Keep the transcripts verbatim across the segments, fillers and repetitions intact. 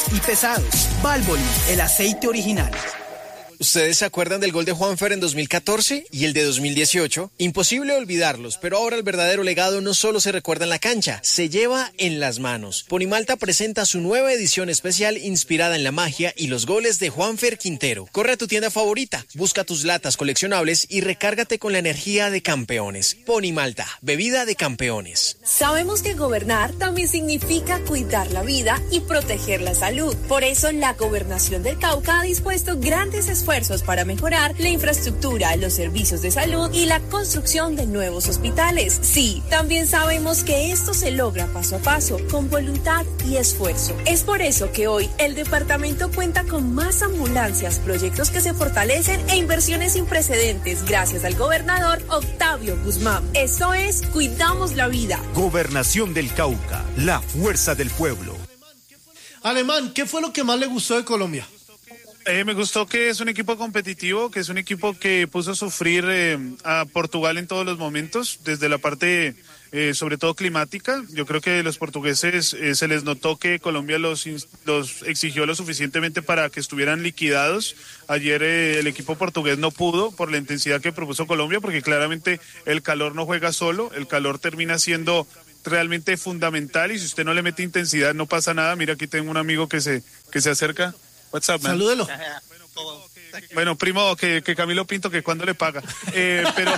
y pesados. Valvoline, el aceite original. ¿Ustedes se acuerdan del gol de Juanfer en dos mil catorce y el de dos mil dieciocho? Imposible olvidarlos, pero ahora el verdadero legado no solo se recuerda en la cancha, se lleva en las manos. Ponimalta presenta su nueva edición especial inspirada en la magia y los goles de Juanfer Quintero. Corre a tu tienda favorita, busca tus latas coleccionables y recárgate con la energía de campeones. Ponimalta, bebida de campeones. Sabemos que gobernar también significa cuidar la vida y proteger la salud. Por eso la Gobernación del Cauca ha dispuesto grandes esfuerzos esfuerzos para mejorar la infraestructura, los servicios de salud y la construcción de nuevos hospitales. Sí, también sabemos que esto se logra paso a paso, con voluntad y esfuerzo. Es por eso que hoy el departamento cuenta con más ambulancias, proyectos que se fortalecen e inversiones sin precedentes gracias al gobernador Octavio Guzmán. Esto es Cuidamos la Vida. Gobernación del Cauca, la fuerza del pueblo. Alemán, ¿qué fue lo que más le gustó de Colombia? Eh, me gustó que es un equipo competitivo, que es un equipo que puso a sufrir eh, a Portugal en todos los momentos, desde la parte eh, sobre todo climática. Yo creo que los portugueses eh, se les notó que Colombia los, los exigió lo suficientemente para que estuvieran liquidados. Ayer eh, el equipo portugués no pudo por la intensidad que propuso Colombia, porque claramente el calor no juega solo, el calor termina siendo realmente fundamental y si usted no le mete intensidad no pasa nada. Mira, aquí tengo un amigo que se, que se acerca. What's up, man? Salúdelo. Bueno, primo, que, que Camilo Pinto, que cuando le paga. Eh, pero...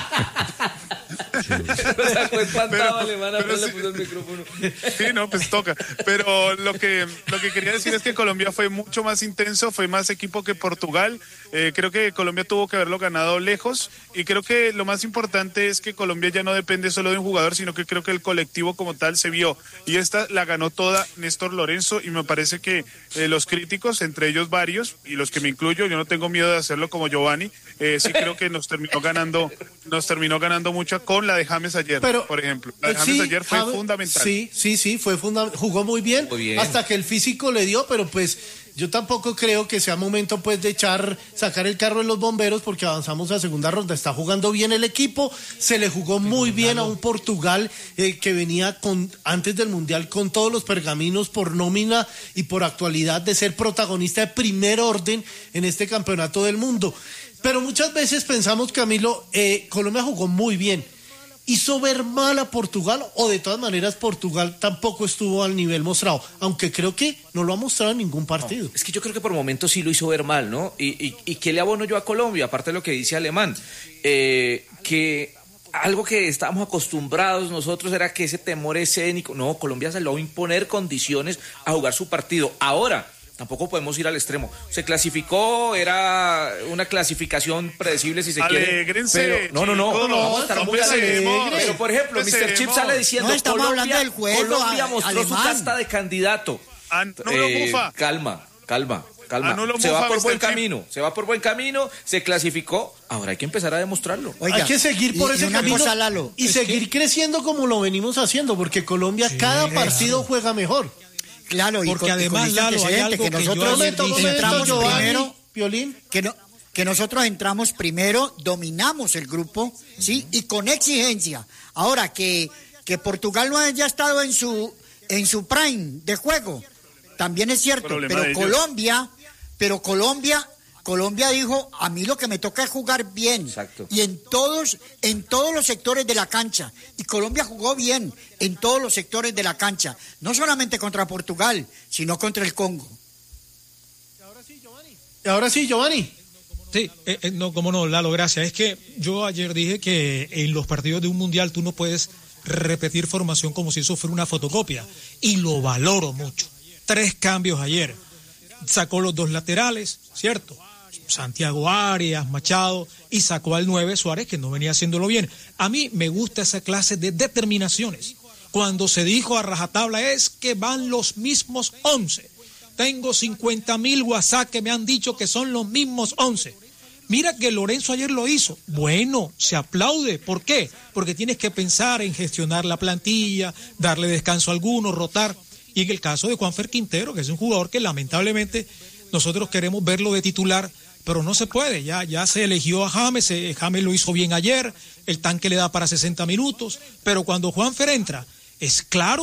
Lo sacó espantado, Alemán, pero le sí, puso el micrófono. Sí, no, pues toca. Pero lo que, lo que quería decir es que Colombia fue mucho más intenso, fue más equipo que Portugal. Eh, creo que Colombia tuvo que haberlo ganado lejos y creo que lo más importante es que Colombia ya no depende solo de un jugador, sino que creo que el colectivo como tal se vio. Y esta la ganó toda Néstor Lorenzo y me parece que eh, los críticos, entre ellos varios, y los que me incluyo, yo no tengo miedo de hacerlo como Giovanni, eh, sí creo que nos terminó ganando, nos terminó ganando mucho con la de James ayer, pero, por ejemplo. La de James sí, ayer fue James, fundamental. Sí, sí, sí, fue fundamental. Jugó muy bien, muy bien, hasta que el físico le dio, pero pues yo tampoco creo que sea momento pues de echar, sacar el carro de los bomberos porque avanzamos a segunda ronda. Está jugando bien el equipo, se le jugó muy bien a un Portugal eh, que venía con antes del Mundial con todos los pergaminos por nómina y por actualidad de ser protagonista de primer orden en este campeonato del mundo. Pero muchas veces pensamos, Camilo, eh, Colombia jugó muy bien. ¿Hizo ver mal a Portugal o de todas maneras Portugal tampoco estuvo al nivel mostrado? Aunque creo que no lo ha mostrado en ningún partido. No, es que yo creo que por momentos sí lo hizo ver mal, ¿no? ¿Y, y, y qué le abono yo a Colombia? Aparte de lo que dice Alemán, eh, que algo que estábamos acostumbrados nosotros era que ese temor escénico. No, Colombia se lo va a imponer condiciones a jugar su partido. Ahora... tampoco podemos ir al extremo. Se clasificó, era una clasificación predecible si se Alégrense, quiere. Pero, no, no, no, chicos, no, vamos a estar muy alegres. Pero, por ejemplo, mister Chip sale diciendo, no, estamos Colombia, hablando del juego, Colombia mostró Alemán. su casta de candidato. Anulo eh, Mufa. Calma, calma, calma. Anulo se Mufa, va por mister buen Chip. camino, se va por buen camino, se clasificó. Ahora hay que empezar a demostrarlo. Oiga, hay que seguir por y, ese y una camino cosa, Lalo, y seguir que... creciendo como lo venimos haciendo, porque Colombia sí, cada partido juega mejor. Claro, porque y además, y Lalo, hay algo que que nosotros yo ayer dije, entramos Giovanni, primero, Violín, que no, que nosotros entramos primero, dominamos el grupo, sí, y con exigencia. Ahora que que Portugal no haya estado en su en su prime de juego, también es cierto, Problema pero Colombia, pero Colombia Colombia dijo, a mí lo que me toca es jugar bien. Exacto. Y en todos, en todos los sectores de la cancha. Y Colombia jugó bien en todos los sectores de la cancha. No solamente contra Portugal, sino contra el Congo. Y ahora sí, Giovanni. Y ahora sí, Giovanni. Sí, eh, eh, no, cómo no, Lalo, gracias. Es que yo ayer dije que en los partidos de un mundial tú no puedes repetir formación como si eso fuera una fotocopia. Y lo valoro mucho. Tres cambios ayer. Sacó los dos laterales, ¿cierto? Santiago Arias, Machado, y sacó al nueve Suárez, que no venía haciéndolo bien. A mí me gusta esa clase de determinaciones. Cuando se dijo a rajatabla es que van los mismos once. Tengo cincuenta mil WhatsApp que me han dicho que son los mismos once. Mira que Lorenzo ayer lo hizo. Bueno, se aplaude. ¿Por qué? Porque tienes que pensar en gestionar la plantilla, darle descanso a algunos, rotar. Y en el caso de Juanfer Quintero, que es un jugador que lamentablemente nosotros queremos verlo de titular, pero no se puede, ya, ya se eligió a James, eh, James lo hizo bien ayer, el tanque le da para sesenta minutos, pero cuando Juanfer entra, es claro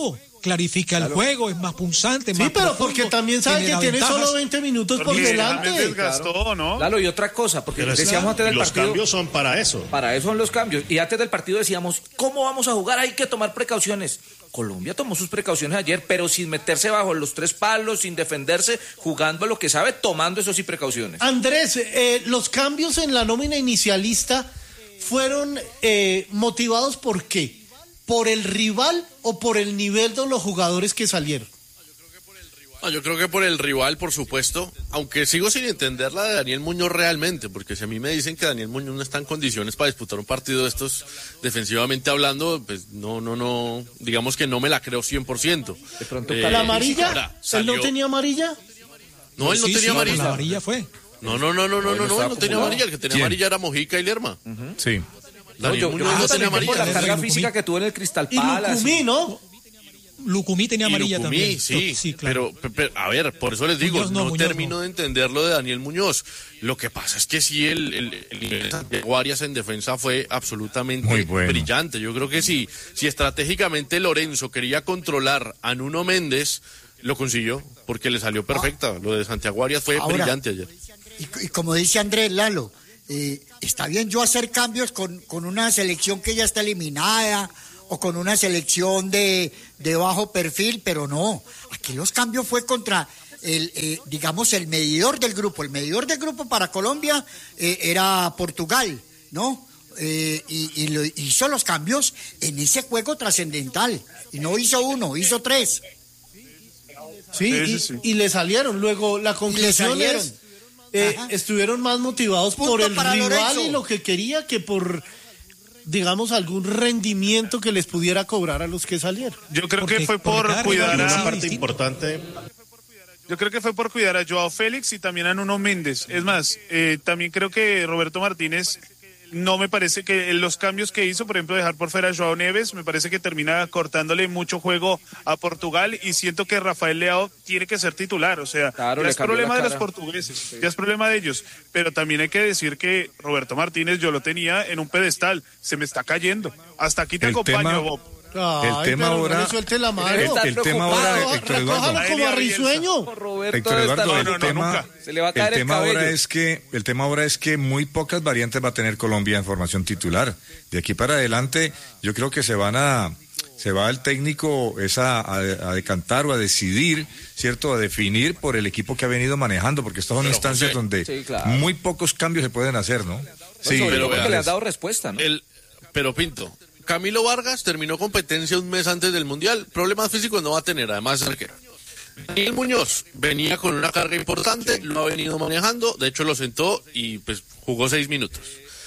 clarifica claro. el juego, es más punzante, es sí, más pero profundo, porque también sabe que tiene ventajas. Solo veinte minutos porque por delante. Desgastó, claro. ¿no? Claro, y otra cosa, porque pero decíamos antes del los partido... Los cambios son para eso. Para eso son los cambios. Y antes del partido decíamos, ¿cómo vamos a jugar? Hay que tomar precauciones. Colombia tomó sus precauciones ayer, pero sin meterse bajo los tres palos, sin defenderse, jugando a lo que sabe, tomando eso sí precauciones. Andrés, eh, los cambios en la nómina inicialista fueron eh, motivados ¿por qué? ¿Por el rival o por el nivel de los jugadores que salieron? No, yo creo que por el rival, por supuesto, aunque sigo sin entender la de Daniel Muñoz realmente, porque si a mí me dicen que Daniel Muñoz no está en condiciones para disputar un partido de estos defensivamente hablando, pues no, no, no, digamos que no me la creo cien por ciento. De pronto, eh, ¿la amarilla? Ahora, ¿él no tenía amarilla? No, él no sí, tenía sí, amarilla. La amarilla fue. No, no, no, no, no, no, no, él no tenía amarilla, el que tenía ¿Quién? amarilla era Mojica y Lerma. Uh-huh. Sí. Daniel no, yo, Muñoz yo no tenía amarilla. Por la carga física que tuvo en el Crystal Palace. Y Lucumí, ¿no? Lucumí tenía amarilla Lucumí, también. Sí, sí claro. pero, pero, a ver, por eso les digo, Muñoz no, no Muñoz termino no. de entender lo de Daniel Muñoz. Lo que pasa es que sí, el, el, el nivel de Santiago Arias en defensa fue absolutamente Muy bueno. brillante. Yo creo que sí, si estratégicamente Lorenzo quería controlar a Nuno Méndez, lo consiguió, porque le salió perfecta. Ah. Lo de Santiago Arias fue Ahora, brillante ayer. Y, y como dice Andrés Lalo, eh, está bien yo hacer cambios con, con una selección que ya está eliminada o con una selección de, de bajo perfil, pero no, aquí los cambios fue contra el, eh, digamos, el medidor del grupo. El medidor del grupo para Colombia eh, era Portugal, ¿no? Eh, y, y lo, hizo los cambios en ese juego trascendental, y no hizo uno, hizo tres. Sí, sí, y, sí. y le salieron. Luego la conclusión es, eh, estuvieron más motivados Punto por el rival Lorenzo. Y lo que quería que por... digamos, algún rendimiento que les pudiera cobrar a los que salieron. Yo creo porque, que fue por cuidar a... Una parte importante... Yo creo que fue por cuidar a Joao Félix y también a Nuno Méndez. Es más, eh, también creo que Roberto Martínez... No me parece que los cambios que hizo, por ejemplo, dejar por fuera a Joao Neves, me parece que termina cortándole mucho juego a Portugal, y siento que Rafael Leao tiene que ser titular. O sea, claro, ya es problema de los portugueses, sí. ya es problema de ellos. Pero también hay que decir que Roberto Martínez yo lo tenía en un pedestal, se me está cayendo. Hasta aquí te el acompaño, tema... Bob. Ay, el tema ahora, no suelte la mano. el, el tema ahora, Héctor Eduardo, como a Risueño. Héctor Eduardo, el no, no, tema, se le va a caer el tema el ahora es que, el tema ahora es que muy pocas variantes va a tener Colombia en formación titular. De aquí para adelante, yo creo que se van a, se va el técnico es a, a, a decantar o a decidir, cierto, a definir por el equipo que ha venido manejando, porque estas son pero, instancias José, donde sí, claro. muy pocos cambios se pueden hacer, ¿no? Sí, pero que le han dado respuesta, ¿no? El, pero Pinto. Camilo Vargas terminó competencia un mes antes del Mundial. Problemas físicos no va a tener, además es arquero. Daniel Muñoz venía con una carga importante, lo ha venido manejando, de hecho lo sentó y pues jugó seis minutos.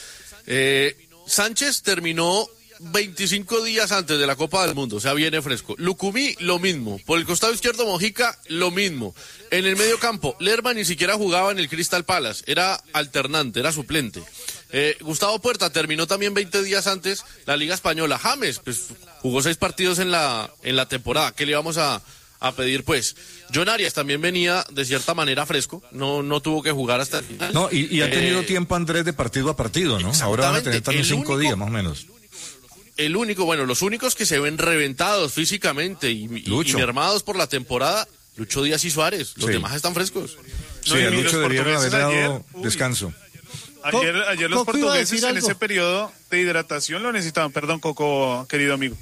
Eh, Sánchez terminó veinticinco días antes de la Copa del Mundo, o sea, viene fresco. Lucumí, lo mismo. Por el costado izquierdo, Mojica, lo mismo. En el medio campo, Lerma ni siquiera jugaba en el Crystal Palace, era alternante, era suplente. Eh, Gustavo Puerta terminó también veinte días antes la Liga Española. James, pues jugó seis partidos en la en la temporada. ¿Qué le íbamos a, a pedir, pues? John Arias también venía de cierta manera fresco, no no tuvo que jugar hasta el final. No, y, y ha tenido eh, tiempo Andrés de partido a partido, ¿no? Ahora van a tener también cinco único, días, más o menos. El único, bueno, los únicos que se ven reventados físicamente y, y, y mermados por la temporada, Lucho Díaz y Suárez. Los sí. demás están frescos. Sí, no, a Lucho debieron haber dado ayer, descanso. Ayer, ayer los portugueses en ese periodo de hidratación lo necesitaban. Perdón, Coco, querido amigo.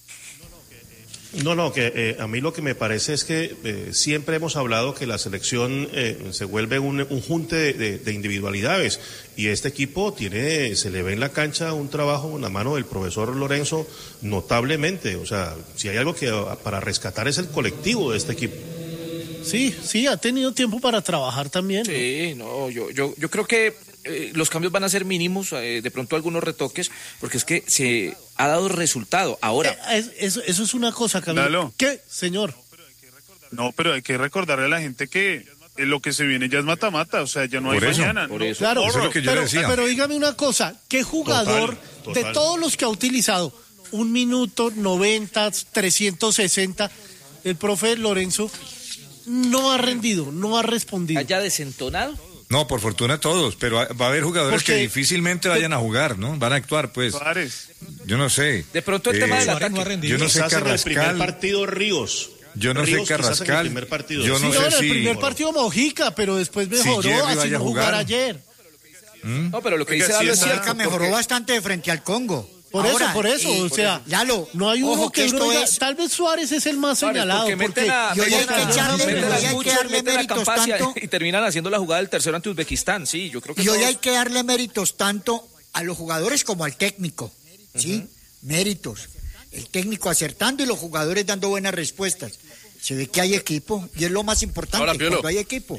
No, no, que eh, a mí lo que me parece es que eh, siempre hemos hablado que la selección eh, se vuelve un, un junte de, de, de individualidades, y este equipo tiene, se le ve en la cancha un trabajo en la mano del profesor Lorenzo notablemente. O sea, si hay algo que para rescatar es el colectivo de este equipo. Sí, sí, ha tenido tiempo para trabajar también, ¿no? Sí, no, yo, yo, yo creo que eh, los cambios van a ser mínimos, eh, de pronto algunos retoques, porque es que se ha dado resultado. Ahora... Eh, eso, eso es una cosa, Camilo. ¿Qué, señor? No, pero hay que recordarle a la gente que eh, lo que se viene ya es mata-mata, o sea, ya no hay por eso, mañana. Por no, eso. Claro, eso es lo que yo pero, decía. pero dígame una cosa, ¿qué jugador total, total. de todos los que ha utilizado un minuto, noventa, trescientos sesenta, el profe Lorenzo no ha rendido, no ha respondido? ¿Haya desentonado? No, por fortuna todos, pero va a haber jugadores Porque, que difícilmente vayan a jugar, ¿no? Van a actuar, pues. Suárez. Yo no sé. De pronto el eh, tema del ataque. Yo no sé Quizás en el primer Carrascal. partido Ríos. Yo no Ríos, sé Carrascal. En el primer partido. Yo no sí, sé no, en si. el primer partido Mojica, pero después mejoró, Si Jerry así vaya a no jugar. jugar ayer. ¿Mm? No, pero lo que Oiga, dice sí Lalo es está- cierto. Mejoró porque- bastante de frente al Congo. Por Ahora, eso, por eso, eh, o sea, Lalo, no hay uno ojo que, que uno esto diga, es... tal vez Suárez es el más Suárez, señalado, porque porque meten a, y hoy meten hay que a- echarle- meten hoy a hay que Gucho, darle meten a méritos Campacia tanto- y terminan haciendo la jugada del tercero ante Uzbekistán, sí, yo creo que Y hoy todos- hay que darle méritos tanto a los jugadores como al técnico, ¿sí? Méritos. El técnico acertando y los jugadores dando buenas respuestas. Se ve que hay equipo y es lo más importante Ahora, Piolo, cuando hay equipo.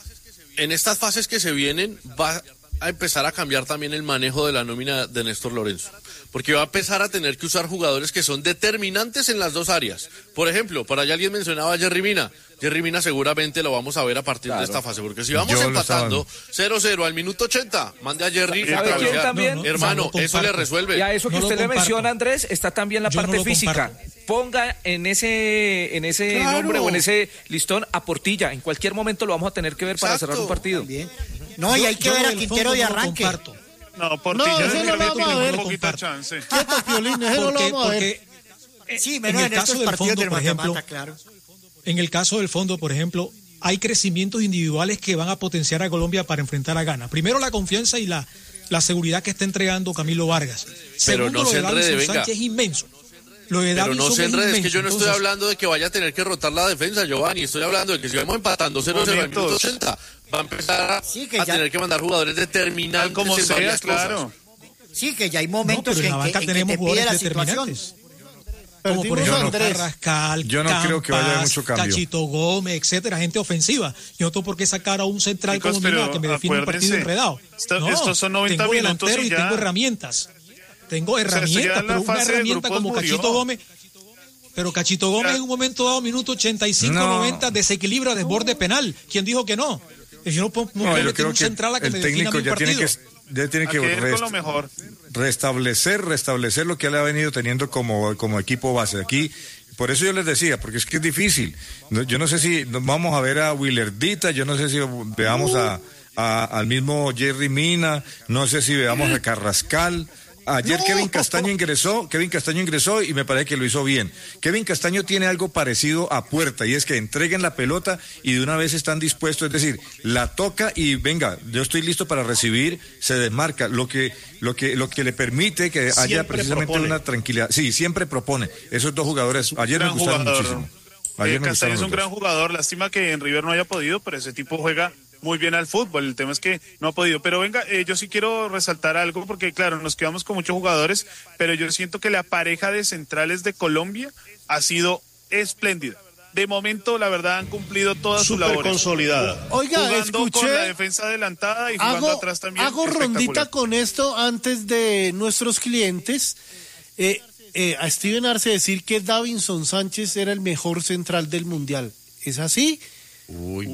En estas fases que se vienen va a empezar a cambiar también el manejo de la nómina de Néstor Lorenzo, porque va a empezar a tener que usar jugadores que son determinantes en las dos áreas. Por ejemplo, por allá alguien mencionaba a Jerry Mina. Jerry Mina seguramente lo vamos a ver a partir Claro. de esta fase, porque si vamos Yo lo empatando cero cero al minuto ochenta, mande a Jerry ¿Sabe a quién cabecear. también? No, no, Hermano, no lo eso le comparto. resuelve. Y a eso que No lo usted le comparto. menciona, Andrés, está también la Yo no parte lo física. comparto. Ponga en ese en ese Claro. nombre o en ese listón a Portilla. En cualquier momento lo vamos a tener que ver para Exacto. cerrar un partido. Bien. No, y hay que Yo ver lo a del Quintero fondo de no lo arranque. comparto. No, Portilla No, ese le no lo permite vamos a un ver. poquita Comparto. chance. quieto, Piolín, ese no lo Porque, vamos a ver. porque Sí, en menos el en, caso estos del partidos fondo, del por ejemplo, mata-mata, claro. en el caso del fondo, por ejemplo, hay crecimientos individuales que van a potenciar a Colombia para enfrentar a Ghana. Primero, la confianza y la, la seguridad que está entregando Camilo Vargas. Segundo, no lo se de enrede, Davinson venga. Sánchez es inmenso. Lo de Pero Davinson no se enrede, es que inmenso. yo no estoy Entonces, hablando de que vaya a tener que rotar la defensa, Giovanni. Estoy hablando de que si vamos empatando cero cero al minuto Momentos. ochenta, va a empezar a, Sí, que a ya- tener que mandar jugadores Tal determinantes como en sea, varias claro. cosas. Sí, que ya hay No, momentos pero en la en, que, banca en que tenemos te pide jugadores la situación. determinantes. Como por Perdimos ejemplo a Andrés. Carrascal, Yo no creo que vaya a haber mucho cambio. Cachito Gómez, etcétera, gente ofensiva. Yo no tengo por qué sacar a un central Chicos, como Mina pero que me define un partido acuérdense, enredado. esto- No, estos son noventa tengo minutos delantero y y ya. tengo herramientas. Tengo sea, esto ya herramientas, en la pero una fase de herramienta grupos como murió. Cachito Gómez. Pero Cachito Gómez en un momento dado, minuto ochenta y cinco, No. noventa, desequilibra, desborde penal. ¿Quién dijo que no? Yo no puedo, no No, puedo yo meter creo un que central a que el me defina técnico mi ya tiene partido. que, ya tiene Hay que que ir con rest- lo mejor. restablecer, restablecer lo que él ha venido teniendo como, como equipo base. Aquí, por eso yo les decía, porque es que es difícil. No, yo no sé si nos vamos a ver a Willardita, yo no sé si veamos a, a- al mismo Jerry Mina, no sé si veamos a Carrascal. Ayer No. Kevin Castaño ingresó, Kevin Castaño ingresó y me parece que lo hizo bien. Kevin Castaño tiene algo parecido a Puerta y es que entreguen la pelota y de una vez están dispuestos, es decir, la toca y venga, yo estoy listo para recibir, se desmarca, lo que lo que lo que le permite que haya Siempre precisamente propone. una tranquilidad. Sí, siempre propone. Esos dos jugadores ayer me Gran gustaron jugador. muchísimo. Eh, Ayer me Castaño gustaron es los un dos. gran jugador. Lástima que en River no haya podido, pero ese tipo juega muy bien al fútbol. El tema es que no ha podido. Pero venga, eh, yo sí quiero resaltar algo porque, claro, nos quedamos con muchos jugadores, pero yo siento que la pareja de centrales de Colombia ha sido espléndida. De momento, la verdad, han cumplido todas sus Súper labores. consolidada. Oiga, Jugando escuché, con la defensa adelantada y jugando hago, atrás también. hago espectacular. rondita con esto antes de nuestros clientes. Eh, eh, a Steven Arce decir que Davinson Sánchez era el mejor central del Mundial. ¿Es así? Uy,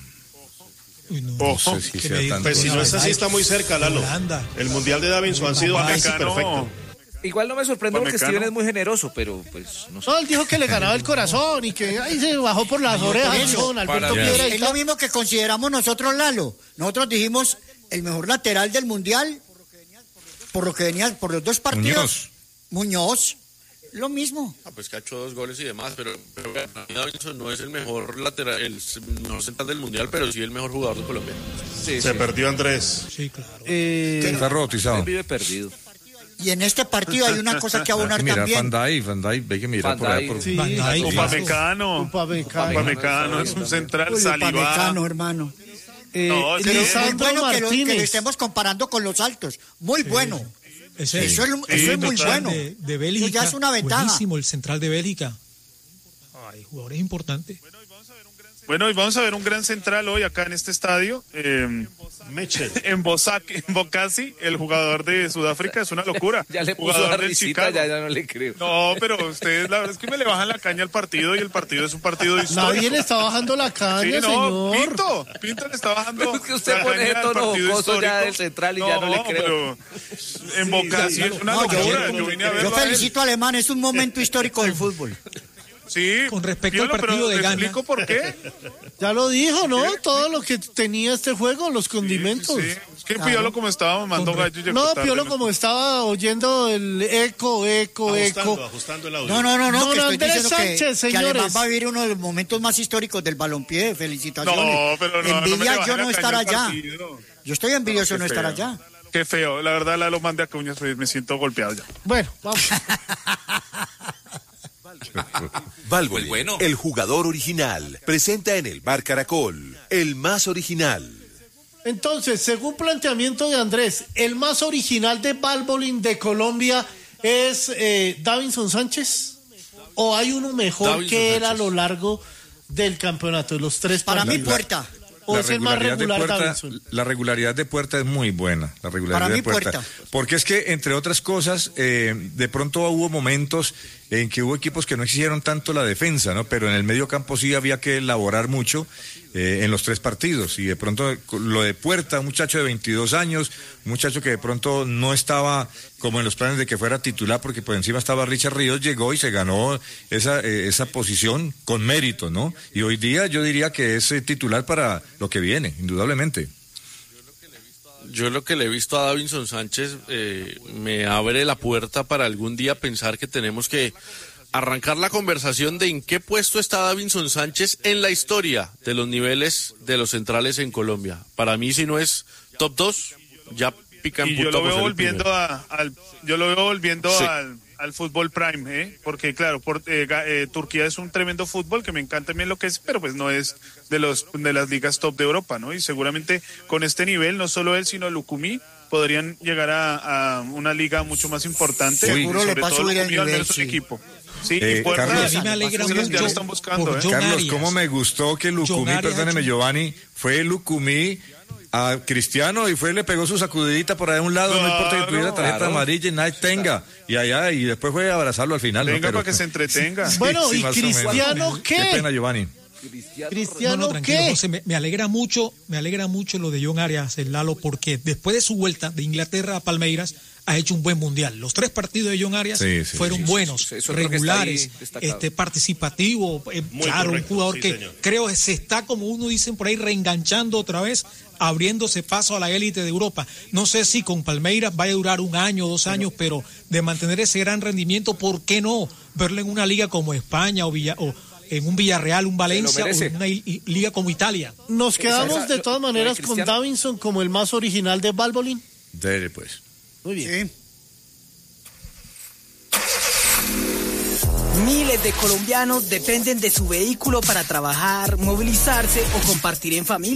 Uy, no, Oh, no no sé si que sea me- tanto. Pues si no es así, está muy cerca, Lalo. Holanda. El Mundial de Davinson ha sido casi Upamecano. perfecto. Igual no me sorprende porque Upamecano. Steven es muy generoso, pero pues no sé. No, él dijo que le ganaba el corazón y que ahí se bajó por las orejas eso, con Alberto para- Piedra y Es lo tal. mismo que consideramos nosotros, Lalo. Nosotros dijimos el mejor lateral del Mundial por lo que venía, por los dos partidos. Muñoz. Lo mismo. Ah, pues que ha hecho dos goles y demás, pero, pero para mí Davinson no es el mejor lateral, el mejor central del mundial, pero sí el mejor jugador de Colombia. Sí, Se sí. perdió Andrés. Sí, claro. Eh, está robotizado. Él vive perdido. Y en este partido hay una cosa que abonar Mira, también. Van Dijk, Van Dijk, ve que mirar Van por allá. Dijk. Por... Sí. Van Dijk, Upamecano. Upamecano. Upamecano es un central. Uy, Saliba. Upamecano, hermano. eh, No, sí. Es muy Lisandro bueno que lo, que lo Martínez. estemos comparando con los altos. Muy bueno. Ese- Eso es, Sí, eso es muy total. bueno. de, de Bélgica. Eso ya es una ventaja. Buenísimo, el central de Bélgica. Ay, jugadores importantes. Bueno, y vamos a ver un gran central hoy acá en este estadio. Eh, Mitchell. en Bosac, en Bocasi, el jugador de Sudáfrica, es una locura. Ya le puso Jugador la del risita, Chicago. ya, ya no le creo. No, pero ustedes, la verdad es que me le bajan la caña al partido y el partido es un partido histórico. Nadie le está bajando la Sí, caña, no, señor. Pinto, Pinto le está bajando. Pero es que usted la pone caña al tono partido jocoso ya histórico. del central y ya no le creo. Pero en Bocasi es una No, yo- locura. Yo, vine a Yo verlo a él. felicito a Alemán, es un momento histórico del fútbol. Sí, Con respecto al Piolo, partido pero de ¿le Ghana. explico por qué? Ya lo dijo, ¿no? Todo lo que tenía este juego, los condimentos. Sí, sí, sí. Es que Piolo como estaba mamando gallo. No, Piolo como estaba oyendo el eco, eco, ajustando, eco. Ajustando el audio. No, no, no, no, Don que estoy Andrés diciendo que, Sánchez, que Alemán señores. va a vivir uno de los momentos más históricos del balompié. Felicitaciones. No, pero no, Envidia no me yo no le estar baje la allá. caña al partido. Yo estoy envidioso No, no qué estar feo. allá. Qué feo, la verdad la lo mandé a Cuñas, pues, me siento golpeado ya. Bueno, vamos. Valvoline, bueno. El jugador original, presenta en el Bar Caracol, el más original. Entonces, según planteamiento de Andrés, el más original de Valvoline de Colombia es eh, Davinson Sánchez, o hay uno mejor Davinson que él Sánchez. a lo largo del campeonato, de los tres Para mí, partidos. Puerta. O La es el más regularidad de regular Puerta, Davinson. la regularidad de Puerta es muy buena, la regularidad Para mí, de Puerta. Puerta. Porque es que, entre otras cosas, eh, de pronto hubo momentos en que hubo equipos que no exigieron tanto la defensa, ¿no? Pero en el medio campo sí había que elaborar mucho eh, en los tres partidos. Y de pronto lo de Puerta, un muchacho de veintidós años, un muchacho que de pronto no estaba como en los planes de que fuera titular, porque por encima estaba Richard Ríos, llegó y se ganó esa, eh, esa posición con mérito, ¿no? Y hoy día yo diría que es eh, titular para lo que viene, indudablemente. Yo lo que le he visto a Davinson Sánchez eh, me abre la puerta para algún día pensar que tenemos que arrancar la conversación de en qué puesto está Davinson Sánchez en la historia de los niveles de los centrales en Colombia. Para mí, si no es top dos, ya pica en Y yo punta lo por veo ser el volviendo primero. a, al, yo lo veo volviendo Sí. al, al fútbol prime, ¿eh? Porque claro, por, eh, ga- eh, Turquía es un tremendo fútbol que me encanta también lo que es, pero pues no es de los de las ligas top de Europa, ¿no? Y seguramente con este nivel, no solo él, sino Lucumí, podrían llegar a, a una liga mucho más importante. Seguro sobre le va a todo subir el Lucumí, al nivel, menos un sí. equipo. Sí, Eh, y Puerta, Carlos, a mí me alegra sí, ya mucho lo están buscando, por ¿eh? John Carlos, Arias. cómo me gustó que Lucumí, John Arias perdóneme hecho- Giovanni, fue Lucumí a Cristiano y fue le pegó su sacudidita por ahí a un lado, no Claro, importa que tuviera tarjeta claro. amarilla y nadie tenga, y allá, y después fue a abrazarlo al final. Venga ¿no? Pero- para que se entretenga. Bueno, Sí, ¿y más o menos. Cristiano qué? Qué pena, Giovanni. No, ¿Cristiano no, tranquilo, qué? José, me, me alegra mucho, me alegra mucho lo de John Arias, el Lalo, porque después de su vuelta de Inglaterra a Palmeiras ha hecho un buen mundial. Los tres partidos de John Arias Sí, sí, fueron sí, buenos, sí, sí. Eso creo que está ahí regulares, destacado. este participativo, eh, Muy claro, correcto, un jugador sí, que señor. creo que se está, como uno dicen por ahí, reenganchando otra vez, abriéndose paso a la élite de Europa. No sé si con Palmeiras vaya a durar un año, dos años, pero de mantener ese gran rendimiento, ¿por qué no verlo en una liga como España o Villa, o en un Villarreal, un Valencia, o merece. en una i- i- liga como Italia? Nos quedamos esa- de lo- todas lo de maneras con Cristiano. Davinson como el más original de Valvoline. Dele, pues. Muy bien. Sí. Miles de colombianos dependen de su vehículo para trabajar, movilizarse o compartir en familia.